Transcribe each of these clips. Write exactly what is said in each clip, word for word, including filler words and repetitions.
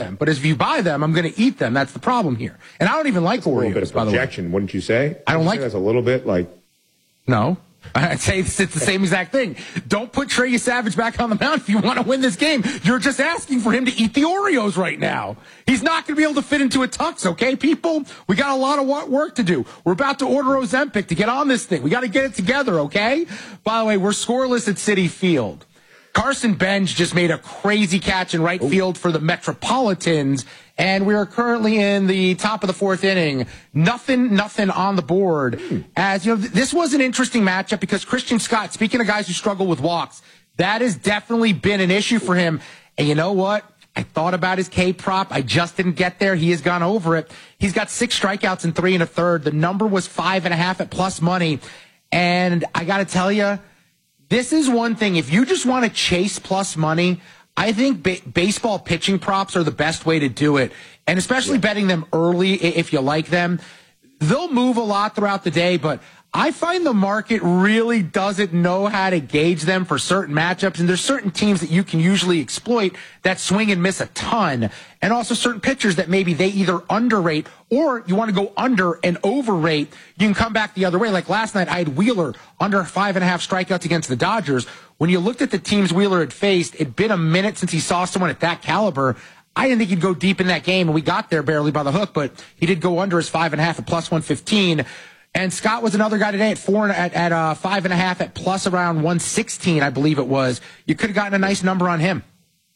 them. But if you buy them, I'm going to eat them. That's the problem here. And I don't even like that's Oreos, a little bit of by the way. projection, wouldn't you say? I don't you like that's a little bit like. No. I'd say it's, it's the same exact thing. Don't put Trey Savage back on the mound if you want to win this game. You're just asking for him to eat the Oreos right now. He's not going to be able to fit into a tux, okay, people? We got a lot of work to do. We're about to order Ozempic to get on this thing. We got to get it together, okay? By the way, we're scoreless at Citi Field. Carson Bench just made a crazy catch in right field for the Metropolitans, and we are currently in the top of the fourth inning. Nothing, nothing on the board. As you know, this was an interesting matchup because Christian Scott, speaking of guys who struggle with walks, that has definitely been an issue for him. And you know what? I thought about his K prop. I just didn't get there. He has gone over it. He's got six strikeouts in three and a third. The number was five and a half at plus money. And I got to tell you, this is one thing. If you just want to chase plus money, I think ba- baseball pitching props are the best way to do it. And especially yeah. betting them early if you like them. They'll move a lot throughout the day, but I find the market really doesn't know how to gauge them for certain matchups. And there's certain teams that you can usually exploit that swing and miss a ton. And also certain pitchers that maybe they either underrate or you want to go under and overrate. You can come back the other way. Like last night, I had Wheeler under five and a half strikeouts against the Dodgers. When you looked at the teams Wheeler had faced, it'd been a minute since he saw someone at that caliber. I didn't think he'd go deep in that game, and we got there barely by the hook, but he did go under his five and a half at plus one fifteen. And Scott was another guy today at four at, at uh, five and a half at plus around one sixteen, I believe it was. You could have gotten a nice number on him.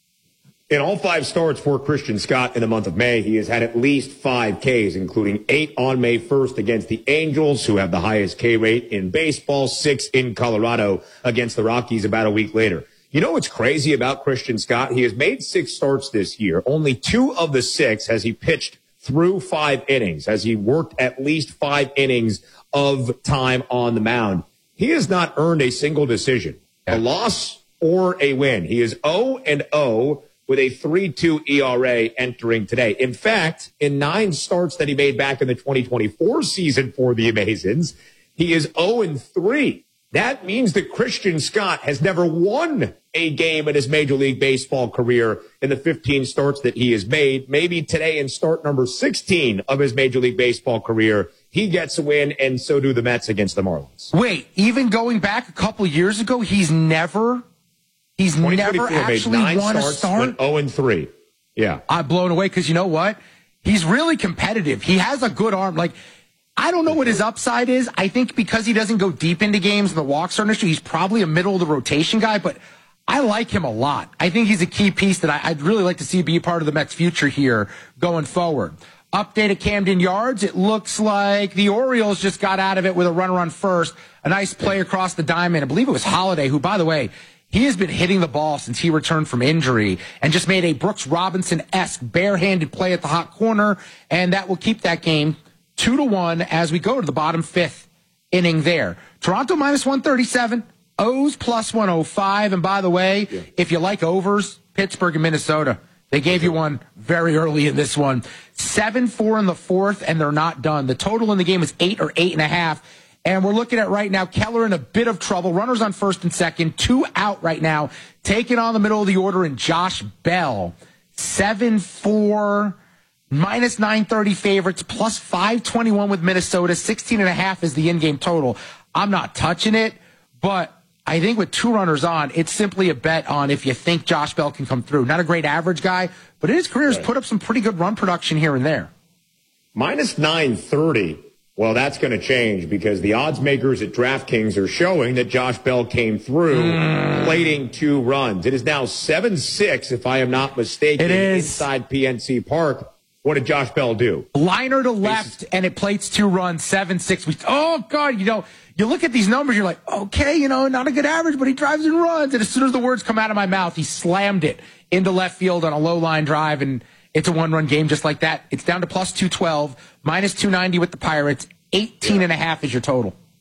In all five starts for Christian Scott in the month of May, he has had at least five Ks, including eight on May first against the Angels, who have the highest K rate in baseball, six in Colorado against the Rockies about a week later. You know what's crazy about Christian Scott? He has made six starts this year. Only two of the six has he pitched through five innings, has he worked at least five innings of time on the mound. He has not earned a single decision, a loss or a win. He is oh and oh with a three two E R A entering today. In fact, in nine starts that he made back in the twenty twenty-four season for the Amazons, he is oh and three. That means that Christian Scott has never won a game in his Major League Baseball career in the fifteen starts that he has made. Maybe today in start number sixteen of his Major League Baseball career, he gets a win, and so do the Mets against the Marlins. Wait, even going back a couple years ago, he's never, he's never actually made nine won a starts, start? went oh and three. Yeah. I'm blown away because you know what? He's really competitive. He has a good arm. Like, I don't know what his upside is. I think because he doesn't go deep into games and the walks are an issue, he's probably a middle of the rotation guy, but I like him a lot. I think he's a key piece that I, I'd really like to see be a part of the Mets' future here going forward. Update at Camden Yards. It looks like the Orioles just got out of it with a runner on first. A nice play across the diamond. I believe it was Holiday, who, by the way, he has been hitting the ball since he returned from injury and just made a Brooks Robinson-esque barehanded play at the hot corner, and that will keep that game two to one as we go to the bottom fifth inning there. Toronto minus one thirty-seven, O's plus one oh five. And by the way, yeah. if you like overs, Pittsburgh and Minnesota, they gave you one very early in this one. seven four in the fourth, and they're not done. The total in the game is eight or eight and a half. And we're looking at right now, Keller in a bit of trouble. Runners on first and second, two out right now. Taking on the middle of the order in Josh Bell. seven four. Minus nine thirty favorites, plus five twenty-one with Minnesota. sixteen and a half is the in-game total. I'm not touching it, but I think with two runners on, it's simply a bet on if you think Josh Bell can come through. Not a great average guy, but in his career has put up some pretty good run production here and there. Minus nine thirty. Well, that's going to change because the odds makers at DraftKings are showing that Josh Bell came through, mm. plating two runs. It is now seven six, if I am not mistaken, it is. inside P N C Park. What did Josh Bell do? Liner to left, and it plates two runs, seven six. We, oh, God, you know, you look at these numbers, you're like, okay, you know, not a good average, but he drives and runs. And as soon as the words come out of my mouth, he slammed it into left field on a low line drive, and it's a one-run game just like that. It's down to plus two twelve, minus two ninety with the Pirates. eighteen and a half is your total.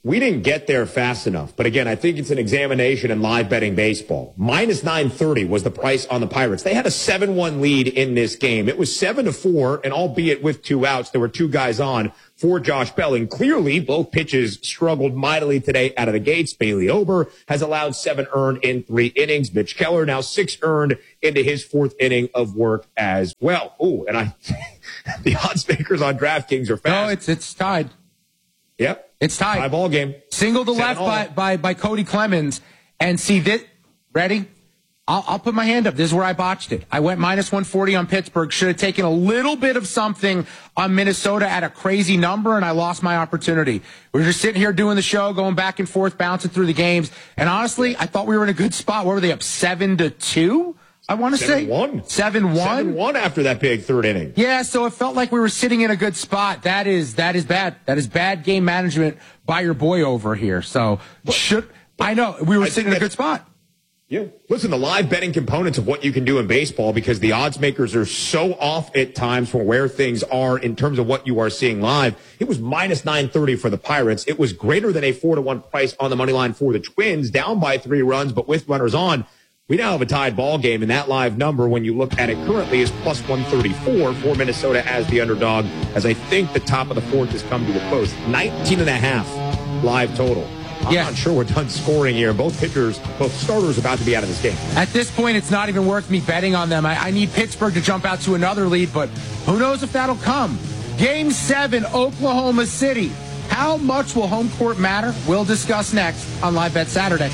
we didn't get there fast enough. But again, I think it's an examination in live betting baseball. Minus nine thirty was the price on the Pirates. They had a seven one lead in this game. It was seven to four, and albeit with two outs, there were two guys on for Josh Bell. And clearly, both pitches struggled mightily today out of the gates. Bailey Ober has allowed seven earned in three innings. Mitch Keller now six earned into his fourth inning of work as well. Oh, and I, the odds makers on DraftKings are fast. No, it's it's tied. Yep. It's tied. Tie ball game. Single to Seven left all. by, by, by Cody Clemens. And see that. Ready? I'll, I'll put my hand up. This is where I botched it. I went minus one forty on Pittsburgh. Should have taken a little bit of something on Minnesota at a crazy number, and I lost my opportunity. We were just sitting here doing the show, going back and forth, bouncing through the games. And honestly, I thought we were in a good spot. What were they up? Seven to two? I want to say one. seven one. Seven one after that big third inning. Yeah, so it felt like we were sitting in a good spot. That is that is bad. That is bad game management by your boy over here. So but, should I know we were I sitting in a good spot. Yeah. Listen, the live betting components of what you can do in baseball, because the odds makers are so off at times from where things are in terms of what you are seeing live. It was minus nine thirty for the Pirates. It was greater than a four to one price on the money line for the Twins, down by three runs, but with runners on. We now have a tied ball game, and that live number, when you look at it currently, is plus one thirty-four for Minnesota as the underdog, as I think the top of the fourth has come to a close. nineteen and a half live total. I'm yeah. not sure we're done scoring here. Both pitchers, both starters about to be out of this game. At this point, it's not even worth me betting on them. I, I need Pittsburgh to jump out to another lead, but who knows if that'll come. Game seven, Oklahoma City. How much will home court matter? We'll discuss next on Live Bet Saturday.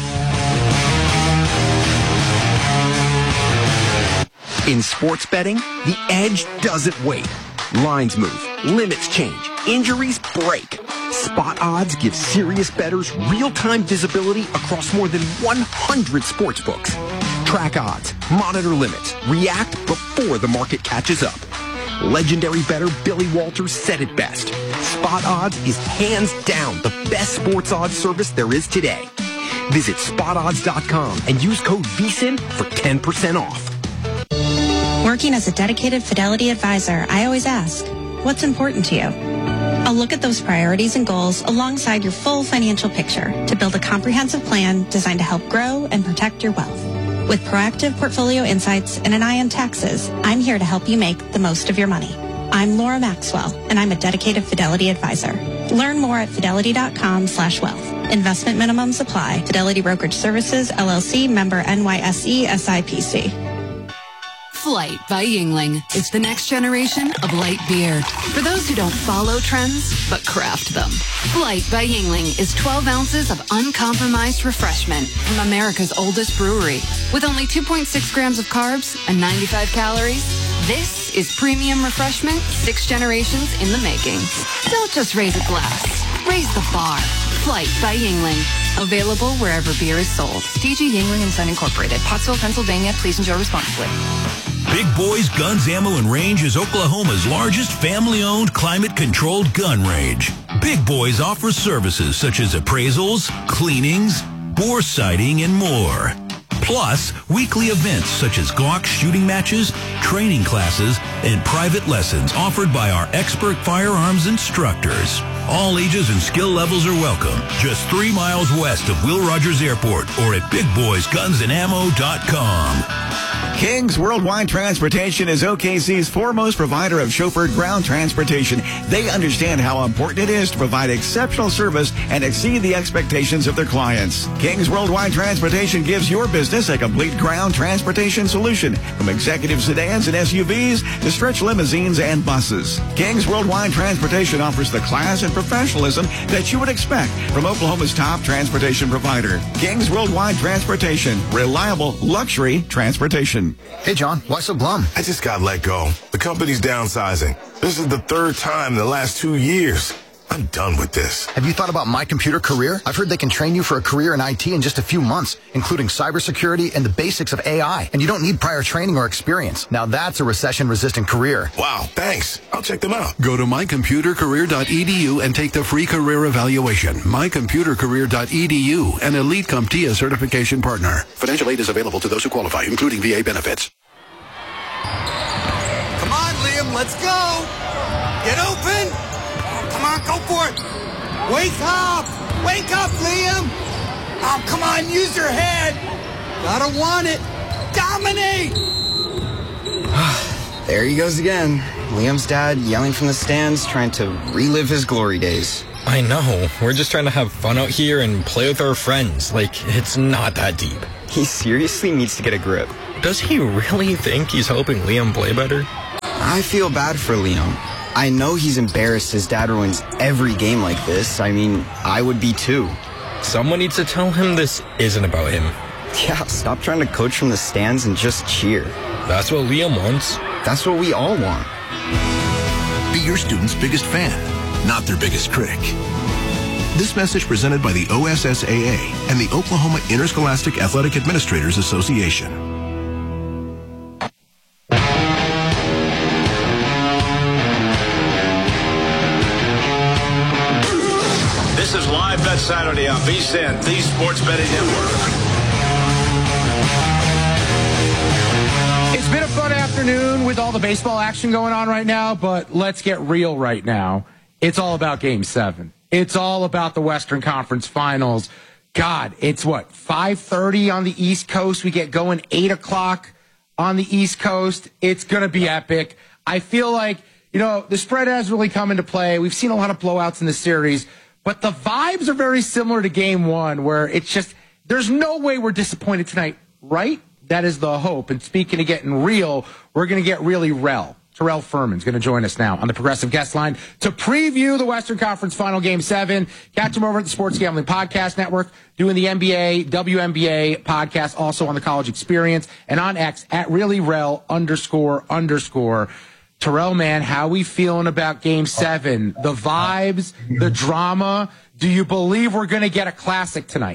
In sports betting, the edge doesn't wait. Lines move, limits change, injuries break. Spot Odds gives serious bettors real-time visibility across more than one hundred sports books. Track odds, monitor limits, react before the market catches up. Legendary bettor Billy Walters said it best. Spot Odds is hands down the best sports odds service there is today. Visit spot odds dot com and use code V S I N for ten percent off. Working as a dedicated Fidelity advisor, I always ask, what's important to you? I'll look at those priorities and goals alongside your full financial picture to build a comprehensive plan designed to help grow and protect your wealth. With proactive portfolio insights and an eye on taxes, I'm here to help you make the most of your money. I'm Laura Maxwell, and I'm a dedicated Fidelity advisor. Learn more at fidelity.com slash wealth. Investment minimums apply. Fidelity Brokerage Services, L L C, member N Y S E, S I P C. Flight by Yuengling is the next generation of light beer. For those who don't follow trends, but craft them. Flight by Yuengling is twelve ounces of uncompromised refreshment from America's oldest brewery. With only two point six grams of carbs and ninety-five calories, this is premium refreshment six generations in the making. Don't just raise a glass, raise the bar. Flight by Yuengling. Available wherever beer is sold. D G Yuengling and Son Incorporated. Pottsville, Pennsylvania. Please enjoy responsibly. Big Boys Guns, Ammo, and Range is Oklahoma's largest family-owned, climate-controlled gun range. Big Boys offers services such as appraisals, cleanings, bore sighting, and more. Plus, weekly events such as Glock shooting matches, training classes, and private lessons offered by our expert firearms instructors. All ages and skill levels are welcome. Just three miles west of Will Rogers Airport or at big boys guns and ammo dot com. King's Worldwide Transportation is O K C's foremost provider of chauffeured ground transportation. They understand how important it is to provide exceptional service and exceed the expectations of their clients. King's Worldwide Transportation gives your business a complete ground transportation solution, from executive sedans and S U Vs to stretch limousines and buses. King's Worldwide Transportation offers the class and professionalism that you would expect from Oklahoma's top transportation provider. King's Worldwide Transportation, reliable luxury transportation. Hey, John, why so glum? I just got let go. The company's downsizing. This is the third time in the last two years. I'm done with this. Have you thought about My Computer Career? I've heard they can train you for a career in I T in just a few months, including cybersecurity and the basics of A I. And you don't need prior training or experience. Now that's a recession-resistant career. Wow, thanks. I'll check them out. Go to my computer career dot e d u and take the free career evaluation. my computer career dot e d u, an Elite CompTIA certification partner. Financial aid is available to those who qualify, including V A benefits. Come on, Liam, let's go. Get open. Come on, go for it. Wake up! Wake up, Liam! Oh, come on, use your head! Gotta want it! Dominate! There he goes again. Liam's dad yelling from the stands, trying to relive his glory days. I know. We're just trying to have fun out here and play with our friends. Like, it's not that deep. He seriously needs to get a grip. Does he really think he's helping Liam play better? I feel bad for Liam. I know he's embarrassed his dad ruins every game like this. I mean, I would be too. Someone needs to tell him this isn't about him. Yeah, stop trying to coach from the stands and just cheer. That's what Liam wants. That's what we all want. Be your student's biggest fan, not their biggest critic. This message presented by the O S S A A and the Oklahoma Interscholastic Athletic Administrators Association. This is Live Bet Saturday on V S I N, the Sports Betting Network. It's been a fun afternoon with all the baseball action going on right now, but let's get real right now. It's all about Game seven. It's all about the Western Conference Finals. God, it's what, five thirty on the East Coast? We get going eight o'clock on the East Coast. It's going to be epic. I feel like, you know, the spread has really come into play. We've seen a lot of blowouts in the series, but the vibes are very similar to Game one, where it's just, there's no way we're disappointed tonight, right? That is the hope. And speaking of getting real, we're going to get really rel. Terrell Furman's going to join us now on the Progressive Guest Line to preview the Western Conference Final Game seven. Catch him over at the Sports Gambling Podcast Network, doing the N B A, W N B A podcast, also on the College Experience, and on X at ReallyRel underscore underscore. Terrell, man, how we feeling about Game seven? The vibes, the drama. Do you believe we're going to get a classic tonight?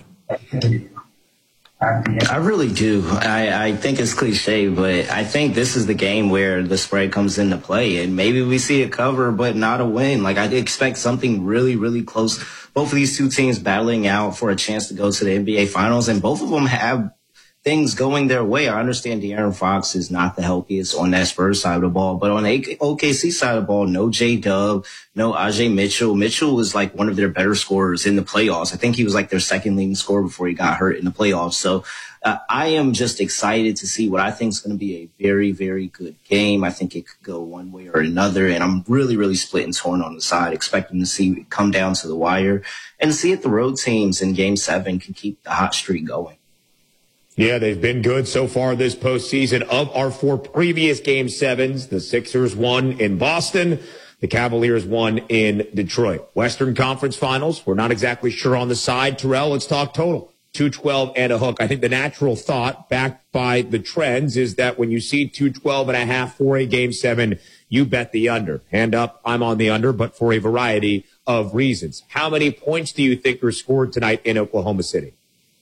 I really do. I, I think it's cliche, but I think this is the game where the spread comes into play, and maybe we see a cover, but not a win. Like, I expect something really, really close. Both of these two teams battling out for a chance to go to the N B A Finals, and both of them have things going their way. I understand De'Aaron Fox is not the healthiest on that Spurs side of the ball, but on the O K C side of the ball, no J-Dub, no Ajay Mitchell. Mitchell was like one of their better scorers in the playoffs. I think he was like their second leading scorer before he got hurt in the playoffs. So uh, I am just excited to see what I think is going to be a very, very good game. I think it could go one way or another, and I'm really, really split and torn on the side, expecting to see it come down to the wire and see if the road teams in Game seven can keep the hot streak going. Yeah, they've been good so far this postseason. Of our four previous Game sevens, the Sixers won in Boston. The Cavaliers won in Detroit. Western Conference Finals, we're not exactly sure on the side. Terrell, let's talk total. two twelve and a hook. I think the natural thought, backed by the trends, is that when you see two twelve and a half for a Game seven, you bet the under. Hand up, I'm on the under, but for a variety of reasons. How many points do you think are scored tonight in Oklahoma City?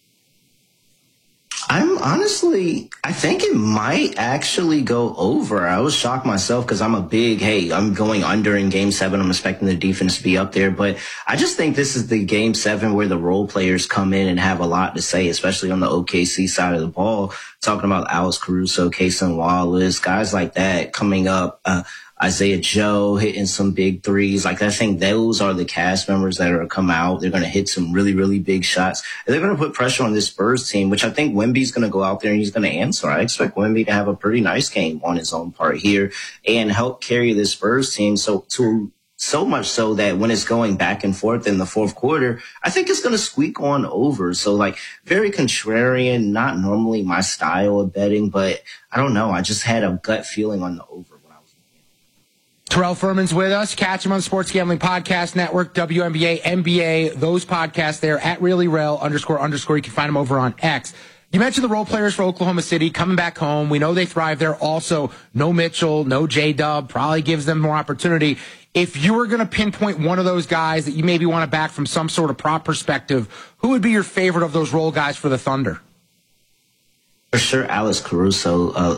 I'm honestly, I think it might actually go over. I was shocked myself because I'm a big, hey, I'm going under in Game seven. I'm expecting the defense to be up there. But I just think this is the Game seven where the role players come in and have a lot to say, especially on the O K C side of the ball. Talking about Alex Caruso, Cason Wallace, guys like that coming up. Uh, Isaiah Joe hitting some big threes. Like, I think those are the cast members that are going to come out. They're going to hit some really, really big shots. And they're going to put pressure on this Spurs team, which I think Wemby's going to go out there and he's going to answer. I expect Wemby to have a pretty nice game on his own part here and help carry this Spurs team. So to so much so that when it's going back and forth in the fourth quarter, I think it's going to squeak on over. So, like, very contrarian, not normally my style of betting, but I don't know. I just had a gut feeling on the over. Terrell Furman's with us. Catch him on the Sports Gambling Podcast Network, W N B A, N B A, those podcasts there at ReallyRel underscore underscore. You can find him over on X. You mentioned the role players for Oklahoma City coming back home. We know they thrive there. Also, no Mitchell, no J-Dub, probably gives them more opportunity. If you were going to pinpoint one of those guys that you maybe want to back from some sort of prop perspective, who would be your favorite of those role guys for the Thunder? For sure, Alex Caruso. Uh,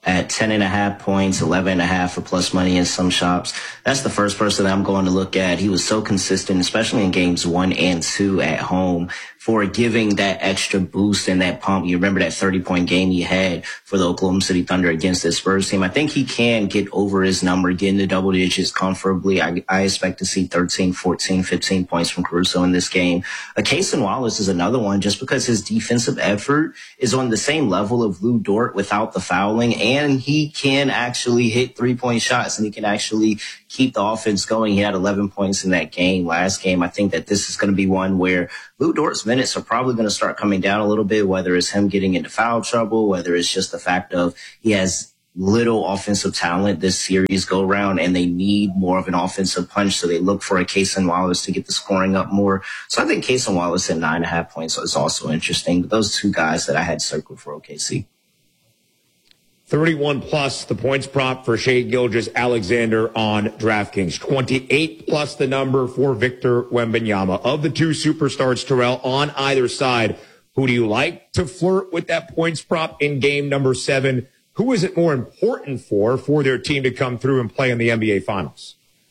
at ten and a half points, eleven and a half for plus money in some shops. That's the first person that I'm going to look at. He was so consistent, especially in games one and two at home, for giving that extra boost and that pump. You remember that thirty-point game he had for the Oklahoma City Thunder against the Spurs team. I think he can get over his number, get into double digits comfortably. I, I expect to see thirteen, fourteen, fifteen points from Caruso in this game. Uh, Cason Wallace is another one just because his defensive effort is on the same level of Lou Dort without the fouling, and he can actually hit three-point shots, and he can actually keep the offense going. He had eleven points in that game last game. I think that this is going to be one where Lou Dort's minutes are probably going to start coming down a little bit, whether it's him getting into foul trouble, whether it's just the fact of he has little offensive talent this series go round, and they need more of an offensive punch. So they look for a Cason Wallace to get the scoring up more. So I think Cason Wallace at nine and a half points is also interesting. But those two guys that I had circled for O K C. thirty-one plus the points prop for Shai Gilgeous-Alexander on DraftKings. twenty-eight plus the number for Victor Wembanyama. Of the two superstars, Terrell, on either side, who do you like to flirt with that points prop in game number seven? Who is it more important for, for their team to come through and play in the N B A Finals?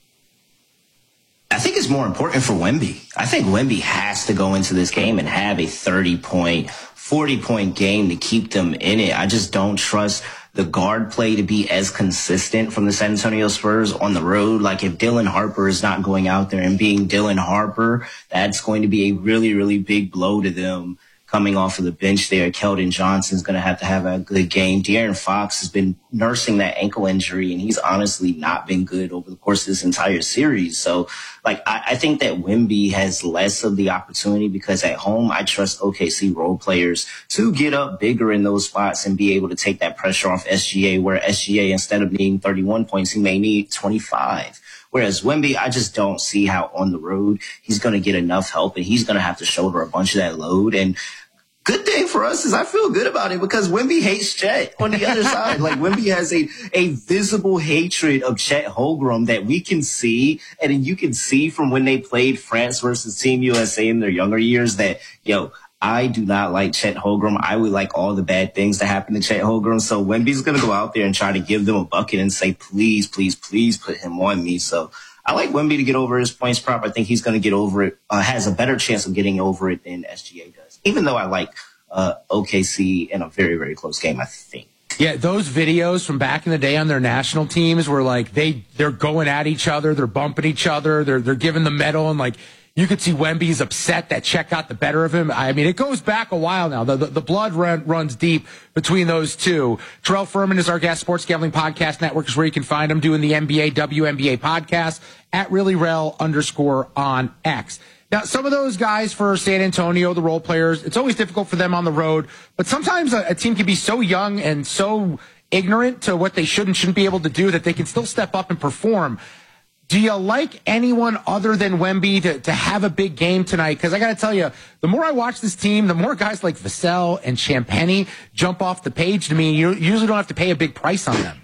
I think it's more important for Wemby. I think Wemby has to go into this game and have a thirty-point, forty-point game to keep them in it. I just don't trust the guard play to be as consistent from the San Antonio Spurs on the road. Like, if Dylan Harper is not going out there and being Dylan Harper, that's going to be a really, really big blow to them coming off of the bench there. Keldon Johnson's going to have to have a good game. De'Aaron Fox has been nursing that ankle injury, and he's honestly not been good over the course of this entire series. So, like, I, I think that Wemby has less of the opportunity because at home, I trust O K C role players to get up bigger in those spots and be able to take that pressure off S G A, where S G A, instead of needing thirty-one points, he may need twenty-five. Whereas Wemby, I just don't see how on the road he's going to get enough help, and he's going to have to shoulder a bunch of that load. And good thing for us is I feel good about it because Wemby hates Chet on the other side. Like, Wemby has a, a visible hatred of Chet Holmgren that we can see. And you can see from when they played France versus Team U S A in their younger years that, yo, I do not like Chet Holmgren. I would like all the bad things that happen to Chet Holmgren. So Wemby's going to go out there and try to give them a bucket and say, please, please, please put him on me. So I like Wemby to get over his points prop. I think he's going to get over it, uh, has a better chance of getting over it than S G A does, even though I like uh, O K C in a very, very close game, I think. Yeah, those videos from back in the day on their national teams were like they, they're going at each other, they're bumping each other, they're, they're giving the medal, and like, you could see Wemby's upset that Chet got the better of him. I mean, it goes back a while now. The, the, the blood run, runs deep between those two. Terrell Furman is our guest. Sports Gambling Podcast Network is where you can find him doing the N B A, W N B A podcast at ReallyRel underscore on X. Now, some of those guys for San Antonio, the role players, it's always difficult for them on the road. But sometimes a, a team can be so young and so ignorant to what they should and shouldn't be able to do that they can still step up and perform. Do you like anyone other than Wemby to, to have a big game tonight? Because I got to tell you, the more I watch this team, the more guys like Vassell and Champagnie jump off the page to me. You usually don't have to pay a big price on them.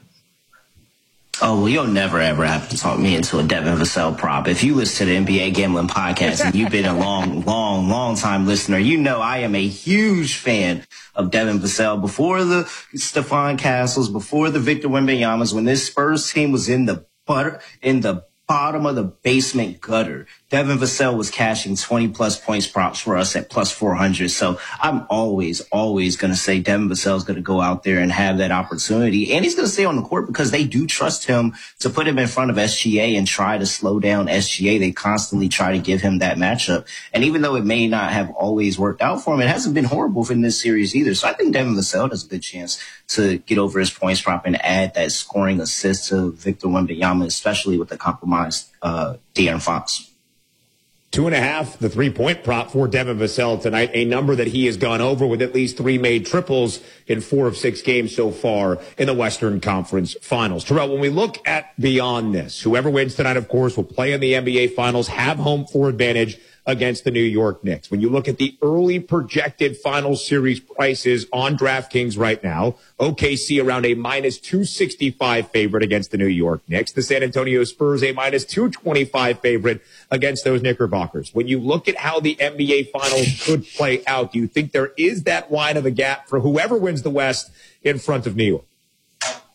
Oh, well, you'll never, ever have to talk me into a Devin Vassell prop. If you listen to the N B A Gambling Podcast and you've been a long, long, long time listener, you know I am a huge fan of Devin Vassell. Before the Stephon Castles, before the Victor Wembanyama's, when this Spurs team was in the butter, in the bottom of the basement gutter, Devin Vassell was cashing twenty plus points props for us at plus four hundred. So I'm always, always going to say Devin Vassell is going to go out there and have that opportunity. And he's going to stay on the court because they do trust him to put him in front of S G A and try to slow down S G A. They constantly try to give him that matchup. And even though it may not have always worked out for him, it hasn't been horrible in this series either. So I think Devin Vassell has a good chance to get over his points prop and add that scoring assist to Victor Wembanyama, especially with the compromised uh, De'Aaron Fox. Two and a half, the three-point prop for Devin Vassell tonight, a number that he has gone over with at least three made triples in four of six games so far in the Western Conference Finals. Terrell, when we look at beyond this, whoever wins tonight, of course, will play in the N B A Finals, have home floor advantage against the New York Knicks. When you look at the early projected final series prices on DraftKings right now, O K C around a minus two sixty-five favorite against the New York Knicks. The San Antonio Spurs a minus two twenty-five favorite against those Knickerbockers. When you look at how the N B A Finals could play out, do you think there is that wide of a gap for whoever wins the West in front of New York?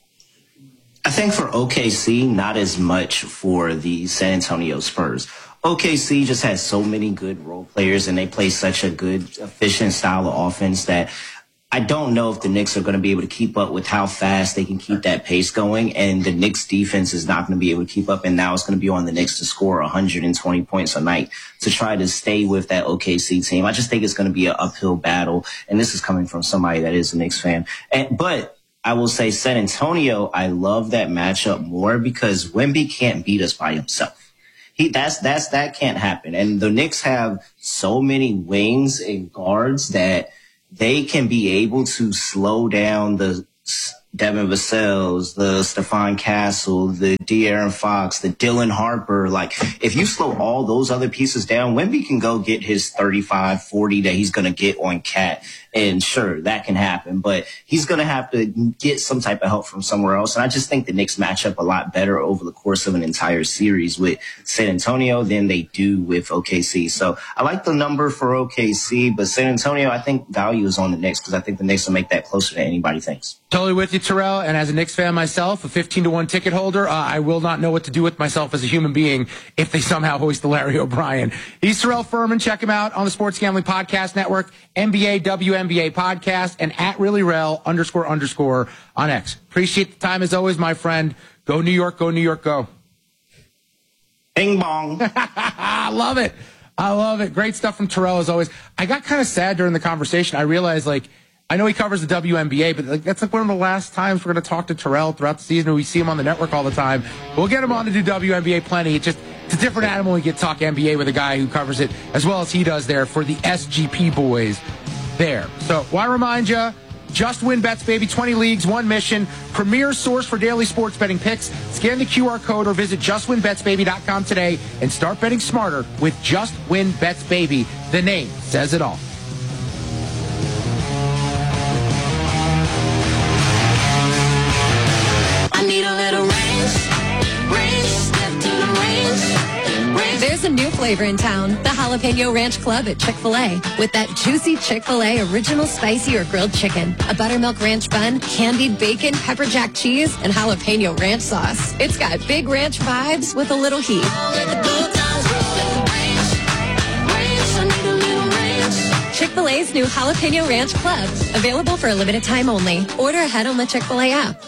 I think for O K C, not as much for the San Antonio Spurs. O K C just has so many good role players, and they play such a good, efficient style of offense that I don't know if the Knicks are going to be able to keep up with how fast they can keep that pace going. And the Knicks defense is not going to be able to keep up. And now it's going to be on the Knicks to score one hundred twenty points a night to try to stay with that O K C team. I just think it's going to be an uphill battle. And this is coming from somebody that is a Knicks fan. And, but I will say San Antonio, I love that matchup more because Wemby can't beat us by himself. He, that's, that's, that can't happen. And the Knicks have so many wings and guards that they can be able to slow down the Devin Vassell, the Stephon Castle, the De'Aaron Fox, the Dylan Harper. Like, if you slow all those other pieces down, Wemby can go get his thirty-five, forty that he's going to get on Cat. And sure, that can happen, but he's going to have to get some type of help from somewhere else. And I just think the Knicks match up a lot better over the course of an entire series with San Antonio than they do with O K C. So I like the number for O K C, but San Antonio, I think value is on the Knicks because I think the Knicks will make that closer than anybody thinks. Totally with you, Terrell. And as a Knicks fan myself, a fifteen to one ticket holder, uh, I will not know what to do with myself as a human being if they somehow hoist the Larry O'Brien. He's Terrell Furman. Check him out on the Sports Gambling Podcast Network, N B A W N B A Podcast, and at ReallyRel underscore underscore on X. Appreciate the time as always, my friend. Go New York, go New York, go. Bing bong. I love it. I love it. Great stuff from Terrell as always. I got kind of sad during the conversation. I realized, like, I know he covers the W N B A, but like, that's like one of the last times we're going to talk to Terrell throughout the season. We see him on the network all the time. We'll get him on to do W N B A plenty. It's just it's a different animal when you get to talk N B A with a guy who covers it as well as he does there for the S G P boys there. So, why remind you, Just Win Bets, baby. twenty leagues, one mission. Premier source for daily sports betting picks. Scan the Q R code or visit just win bets baby dot com today and start betting smarter with Just Win Bets, baby. The name says it all. I need a little range, range, step to the range, range. There's a new flavor in town, the Jalapeno Ranch Club at Chick-fil-A. With that juicy Chick-fil-A original spicy or grilled chicken, a buttermilk ranch bun, candied bacon, pepper jack cheese, and jalapeno ranch sauce. It's got big ranch vibes with a little heat. Chick-fil-A's new Jalapeno Ranch Club, available for a limited time only. Order ahead on the Chick-fil-A app.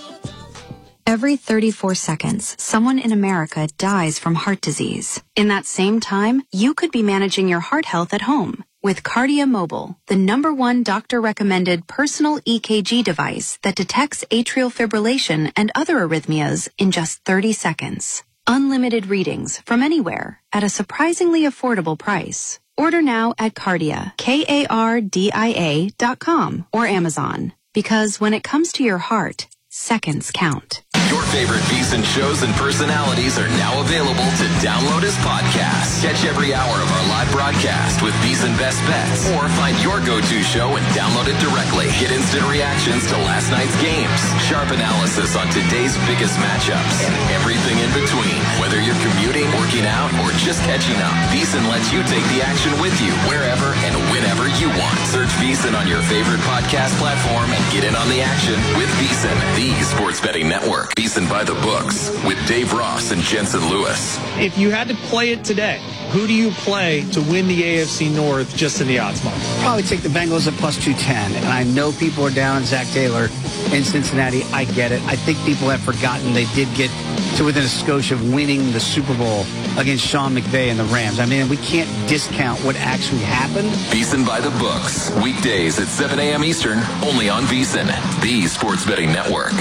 Every thirty-four seconds, someone in America dies from heart disease. In that same time, you could be managing your heart health at home with Kardia Mobile, the number one doctor-recommended personal E K G device that detects atrial fibrillation and other arrhythmias in just thirty seconds. Unlimited readings from anywhere at a surprisingly affordable price. Order now at Kardia, K A R D I A dot com or Amazon. Because when it comes to your heart, seconds count. Your favorite VSiN shows and personalities are now available to download as podcasts. Catch every hour of our live broadcast with VSiN Best Bets, or find your go-to show and download it directly. Get instant reactions to last night's games, sharp analysis on today's biggest matchups, and everything in between. Whether you're commuting, working out, or just catching up, VSiN lets you take the action with you wherever and whenever you want. Search VSiN on your favorite podcast platform and get in on the action with VSiN, the sports betting network. VSiN by the books with Dave Ross and Jensen Lewis. If you had to play it today, who do you play to win the A F C North just in the odds box? Probably take the Bengals at plus two ten. And I know people are down on Zach Taylor in Cincinnati. I get it. I think people have forgotten they did get to within a skosh of winning the Super Bowl against Sean McVay and the Rams. I mean, we can't discount what actually happened. VSiN by the books. Weekdays at seven a.m. Eastern, only on VSiN, the sports betting network.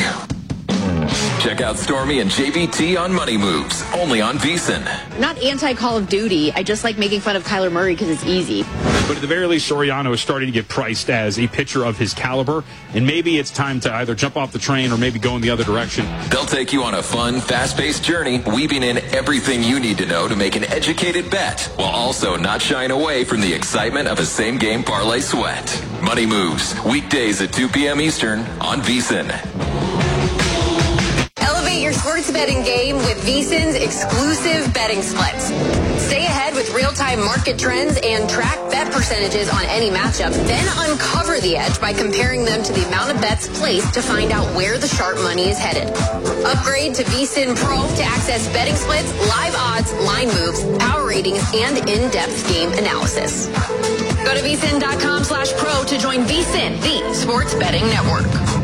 Check out Stormy and J V T on Money Moves, only on VSiN. Not anti-Call of Duty. I just like making fun of Kyler Murray because it's easy. But at the very least, Soriano is starting to get priced as a pitcher of his caliber, and maybe it's time to either jump off the train or maybe go in the other direction. They'll take you on a fun, fast-paced journey, weaving in everything you need to know to make an educated bet, while also not shying away from the excitement of a same-game parlay sweat. Money Moves, weekdays at two p.m. Eastern on VSiN. Elevate Elevate your sports betting game with VSiN's exclusive betting splits. Stay ahead with real-time market trends and track bet percentages on any matchup. Then uncover the edge by comparing them to the amount of bets placed to find out where the sharp money is headed. Upgrade to VSiN Pro to access betting splits, live odds, line moves, power ratings, and in-depth game analysis. Go to vsin.com slash pro to join VSiN, the sports betting network.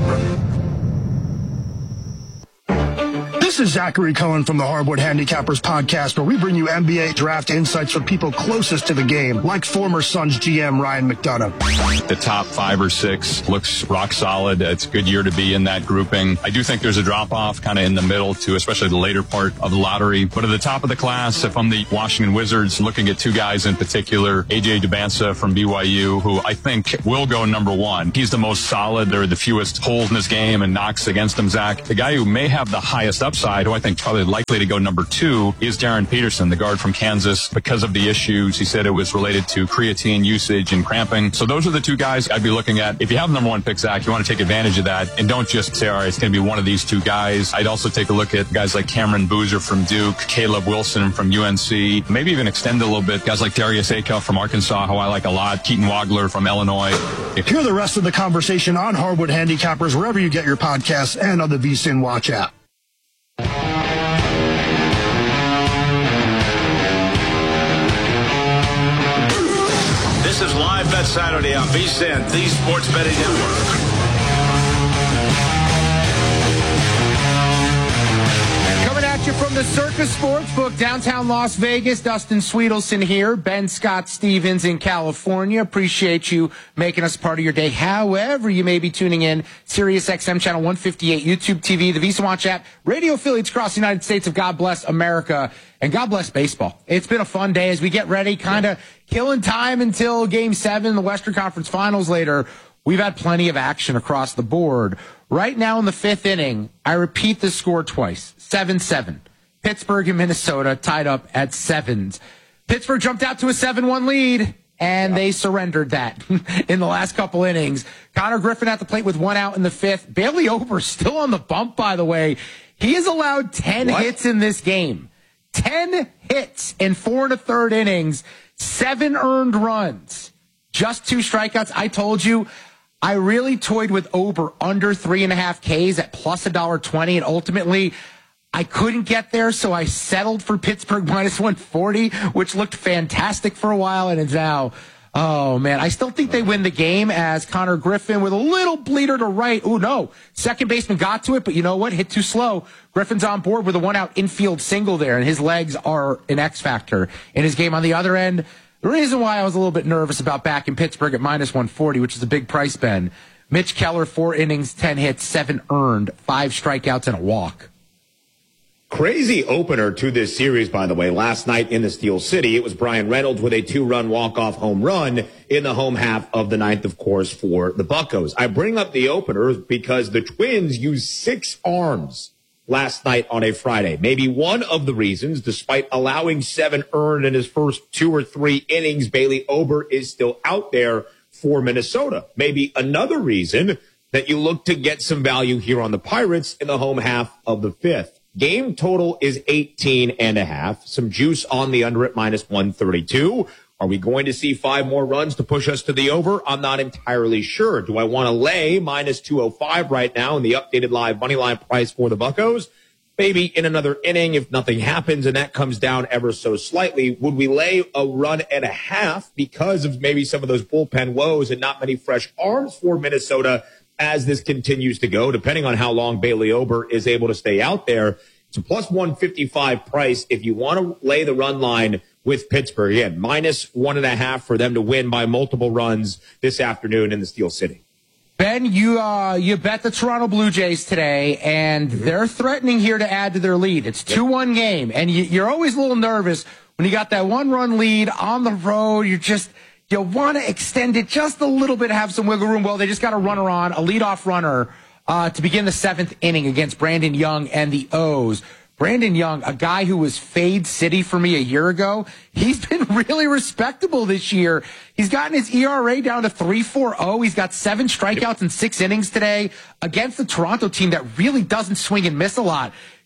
This is Zachary Cohen from the Hardwood Handicappers podcast, where we bring you N B A draft insights from people closest to the game, like former Suns G M Ryan McDonough. The top five or six looks rock solid. It's a good year to be in that grouping. I do think there's a drop-off kind of in the middle, too, especially the later part of the lottery. But at the top of the class, if I'm the Washington Wizards, looking at two guys in particular, A J Dubasa from B Y U, who I think will go number one. He's the most solid. There are the fewest holes in his game and knocks against him, Zach. The guy who may have the highest upside, who I think probably likely to go number two, is Darren Peterson, the guard from Kansas. Because of the issues, he said it was related to creatine usage and cramping. So those are the two guys I'd be looking at. If you have the number one pick, Zach, you want to take advantage of that and don't just say, all right, it's going to be one of these two guys. I'd also take a look at guys like Cameron Boozer from Duke, Caleb Wilson from U N C, maybe even extend it a little bit. Guys like Darius Akel from Arkansas, who I like a lot, Keaton Wagler from Illinois. Hear the rest of the conversation on Hardwood Handicappers wherever you get your podcasts and on the VSiN Watch app. This is Live Bet Saturday on VSiN, the sports betting network. Coming at you from the Circus Sportsbook, downtown Las Vegas. Dustin Sweetelson here. Ben Scott Stevens in California. Appreciate you making us part of your day. However, you may be tuning in, Sirius X M channel one fifty-eight, YouTube T V, the VSiN Watch app, radio affiliates across the United States of God Bless America, and God bless baseball. It's been a fun day as we get ready, kind of killing time until Game seven, the Western Conference Finals later. We've had plenty of action across the board. Right now in the fifth inning, I repeat the score twice, seven seven. Pittsburgh and Minnesota tied up at sevens. Pittsburgh jumped out to a seven one lead, and they surrendered that in the last couple innings. Connor Griffin at the plate with one out in the fifth. Bailey Ober still on the bump, by the way. He has allowed ten what? hits in this game. ten hits in four and a third innings, seven earned runs, just two strikeouts. I told you, I really toyed with Ober under three and a half Ks at plus a dollar twenty, and ultimately I couldn't get there, so I settled for Pittsburgh minus one forty, which looked fantastic for a while, and it's now, oh man, I still think they win the game as Connor Griffin with a little bleeder to right. Oh no, second baseman got to it, but you know what? Hit too slow. Griffin's on board with a one out infield single there, and his legs are an X factor in his game. On the other end, the reason why I was a little bit nervous about backing Pittsburgh at minus one forty, which is a big price, Ben. Mitch Keller, four innings, ten hits, seven earned, five strikeouts, and a walk. Crazy opener to this series, by the way. Last night in the Steel City, it was Brian Reynolds with a two-run walk-off home run in the home half of the ninth, of course, for the Buccos. I bring up the openers because the Twins used six arms last night on a Friday. Maybe one of the reasons, despite allowing seven earned in his first two or three innings, Bailey Ober is still out there for Minnesota. Maybe another reason that you look to get some value here on the Pirates in the home half of the fifth. Game total is eighteen and a half. Some juice on the under at minus one thirty-two. Are we going to see five more runs to push us to the over? I'm not entirely sure. Do I want to lay minus two oh five right now in the updated live money line price for the Buccos? Maybe in another inning, if nothing happens and that comes down ever so slightly, would we lay a run and a half because of maybe some of those bullpen woes and not many fresh arms for Minnesota as this continues to go, depending on how long Bailey Ober is able to stay out there? It's a plus one fifty-five price if you want to lay the run line with Pittsburgh. Again, minus one and a half for them to win by multiple runs this afternoon in the Steel City. Ben, you uh, you bet the Toronto Blue Jays today, and mm-hmm. they're threatening here to add to their lead. It's two one game, and you, you're always a little nervous when you got that one-run lead on the road. You're just you want to extend it just a little bit, have some wiggle room. Well, they just got a runner on, a leadoff runner, uh, to begin the seventh inning against Brandon Young and the O's. Brandon Young, a guy who was Fade City for me a year ago, he's been really respectable this year. He's gotten his E R A down to three point four oh. He's got seven strikeouts in six innings today against the Toronto team that really doesn't swing and miss a lot.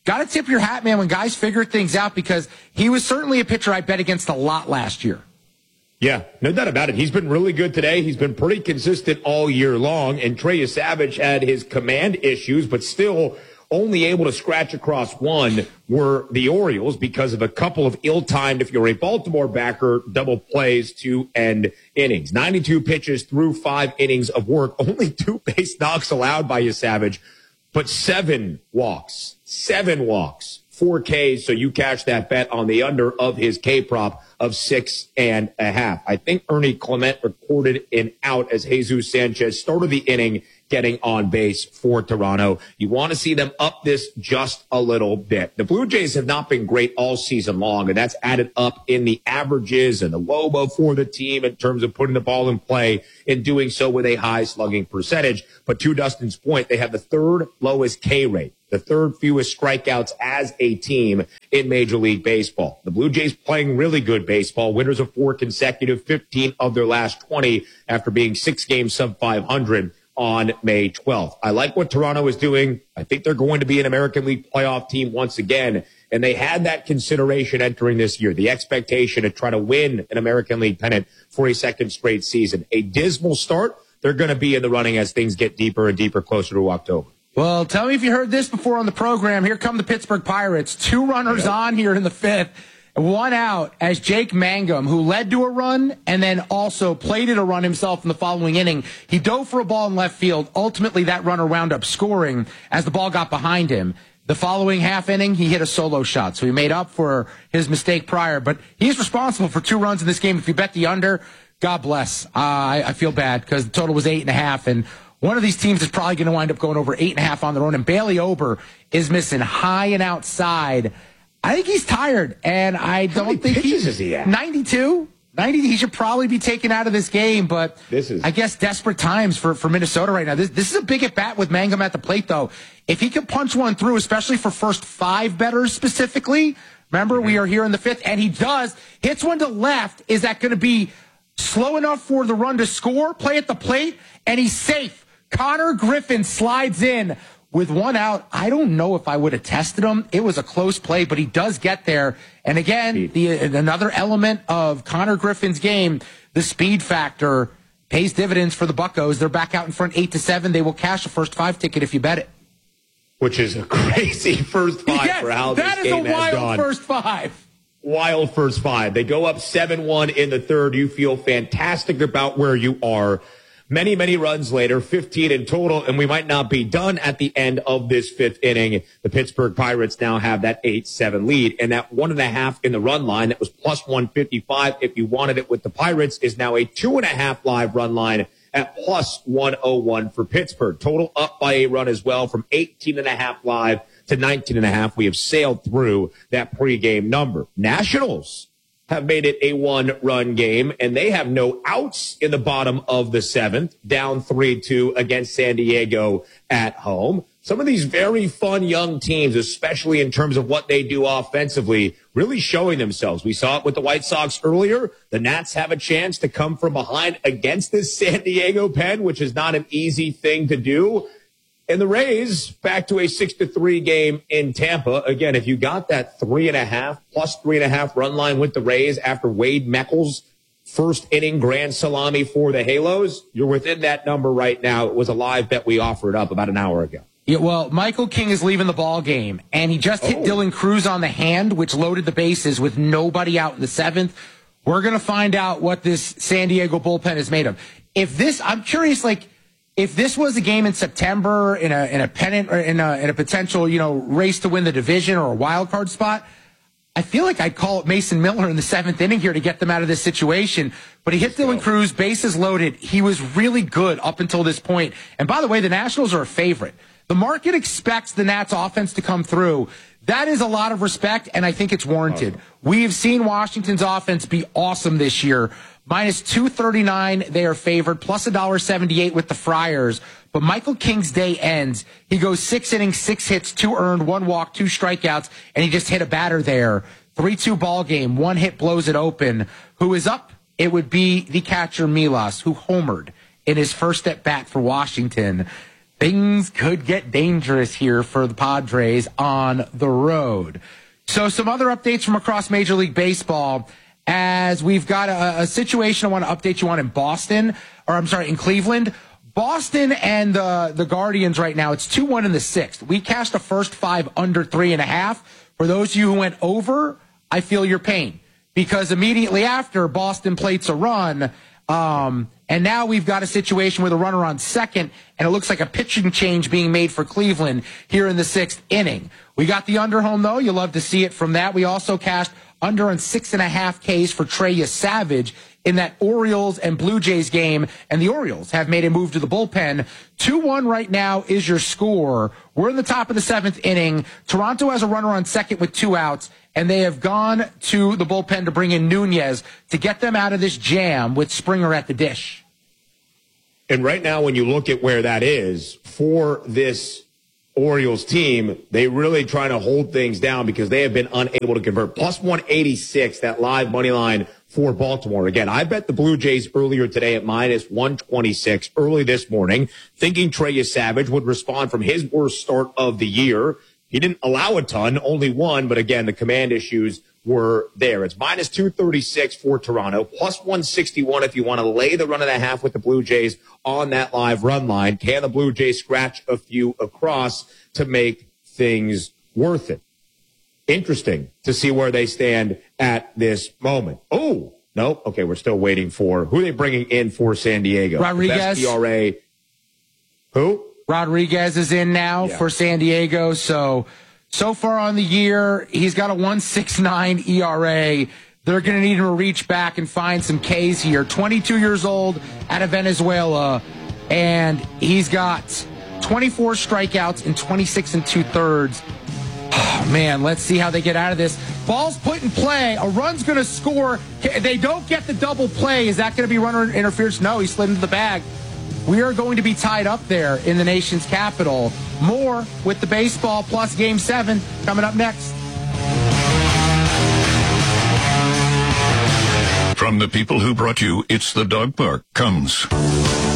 got to tip your hat, man, when guys figure things out, because he was certainly a pitcher I bet against a lot last year. Yeah, no doubt about it. He's been really good today. He's been pretty consistent all year long. And Trey Savage had his command issues, but still only able to scratch across one were the Orioles because of a couple of ill-timed, if you're a Baltimore backer, double plays to end innings. ninety-two pitches through five innings of work. Only two base knocks allowed by Savage, but seven walks. Seven walks. Four Ks, so you cash that bet on the under of his K prop of six and a half. I think Ernie Clement recorded an out as Jesus Sanchez started the inning getting on base for Toronto. You want to see them up this just a little bit. The Blue Jays have not been great all season long, and that's added up in the averages and the W O B O for the team in terms of putting the ball in play and doing so with a high slugging percentage. But to Dustin's point, they have the third lowest K rate, the third fewest strikeouts as a team in Major League Baseball. The Blue Jays playing really good baseball, winners of four consecutive, fifteen of their last twenty after being six games sub five hundred on May twelfth. I like what Toronto is doing. I think they're going to be an American League playoff team once again. And they had that consideration entering this year, the expectation to try to win an American League pennant for a second straight season. A dismal start. They're going to be in the running as things get deeper and deeper closer to October. Well, tell me if you heard this before on the program. Here come the Pittsburgh Pirates. Two runners yeah. on here in the fifth. One out as Jake Mangum, who led to a run and then also plated a run himself in the following inning. He dove for a ball in left field. Ultimately, that runner wound up scoring as the ball got behind him. The following half inning, he hit a solo shot, so he made up for his mistake prior. But he's responsible for two runs in this game. If you bet the under, God bless. Uh, I, I feel bad because the total was eight and a half, and one of these teams is probably going to wind up going over eight and a half on their own. And Bailey Ober is missing high and outside. I think he's tired, and I How don't many think pitches he's is he at? ninety-two. ninety, he should probably be taken out of this game, but this is, I guess, desperate times for, for Minnesota right now. This, this is a big at-bat with Mangum at the plate, though. If he can punch one through, especially for first five bettors specifically, remember, we are here in the fifth, and he does, hits one to left, is that going to be slow enough for the run to score, play at the plate, and he's safe. Connor Griffin slides in with one out. I don't know if I would have tested him. It was a close play, but he does get there. And again, the another element of Connor Griffin's game, the speed factor, pays dividends for the Buccos. They're back out in front eight to seven. They will cash a first five ticket if you bet it. Which is a crazy first five yes, for how that this is game a has wild gone. first five. Wild first five. They go up seven one in the third. You feel fantastic about where you are. Many, many runs later, fifteen in total, and we might not be done at the end of this fifth inning. The Pittsburgh Pirates now have that eight seven lead, and that one and a half in the run line that was plus one fifty-five if you wanted it with the Pirates is now a two and a half live run line at plus one oh one for Pittsburgh. Total up by a run as well from eighteen and a half live to nineteen and a half. We have sailed through that pregame number. Nationals have made it a one-run game, and they have no outs in the bottom of the seventh, down three two against San Diego at home. Some of these very fun young teams, especially in terms of what they do offensively, really showing themselves. We saw it with the White Sox earlier. The Nats have a chance to come from behind against this San Diego pen, which is not an easy thing to do. And the Rays back to a six to three game in Tampa. Again, if you got that three and a half plus three and a half run line with the Rays after Wade Meckel's first inning grand salami for the Halos, you're within that number right now. It was a live bet we offered up about an hour ago. Yeah, well, Michael King is leaving the ball game, and he just hit Oh. Dylan Cruz on the hand, which loaded the bases with nobody out in the seventh. We're going to find out what this San Diego bullpen is made of. If this, I'm curious, like, if this was a game in September in a in a pennant or in a in a potential, you know, race to win the division or a wild card spot, I feel like I'd call it Mason Miller in the seventh inning here to get them out of this situation. But he hit Dylan Cruz, bases loaded. He was really good up until this point. And by the way, the Nationals are a favorite. The market expects the Nats offense to come through. That is a lot of respect, and I think it's warranted. Awesome. We have seen Washington's offense be awesome this year. Minus two thirty-nine, they are favored, plus one seventy-eight with the Friars. But Michael King's day ends. He goes six innings, six hits, two earned, one walk, two strikeouts, and he just hit a batter there. three two ball game, one hit blows it open. Who is up? It would be the catcher Milas, who homered in his first at bat for Washington. things could get dangerous here for the Padres on the road. So some other updates from across Major League Baseball, as we've got a, a situation I want to update you on in Boston, or I'm sorry, in Cleveland. Boston and the, the Guardians right now, it's two one in the sixth. We cashed the first five under three and a half. For those of you who went over, I feel your pain, because immediately after, Boston plates a run. Um, and now we've got a situation with a runner on second, and it looks like a pitching change being made for Cleveland here in the sixth inning. We got the under home, though. You'll love to see it from that. We also cashed under on six and a half Ks for Trey Savage in that Orioles and Blue Jays game, and the Orioles have made a move to the bullpen. two one right now is your score. We're in the top of the seventh inning. Toronto has a runner on second with two outs, and they have gone to the bullpen to bring in Nunez to get them out of this jam with Springer at the dish. And right now, when you look at where that is for this Orioles team, they really trying to hold things down because they have been unable to convert. Plus one eighty-six, that live money line for Baltimore. Again, I bet the Blue Jays earlier today at minus one twenty-six early this morning, thinking Trey Savage would respond from his worst start of the year. He didn't allow a ton, only one, but again, the command issues were there. It's minus two thirty-six for Toronto, plus one sixty-one if you want to lay the run and a half with the Blue Jays on that live run line. Can the Blue Jays scratch a few across to make things worth it? Interesting to see where they stand at this moment. Oh, no. Okay, we're still waiting for who are they bringing in for San Diego? Rodriguez. The best E R A. Who? Rodriguez is in now Yeah. for San Diego. So, so far on the year, he's got a one point six nine E R A. They're going to need him to reach back and find some Ks here. twenty-two years old out of Venezuela, and he's got twenty-four strikeouts in twenty-six and two-thirds. Oh, man, let's see how they get out of this. Ball's put in play. A run's going to score. They don't get the double play. Is that going to be runner interference? No, he slid into the bag. We are going to be tied up there in the nation's capital. More with the baseball plus game seven coming up next. From the people who brought you It's the Dog Park comes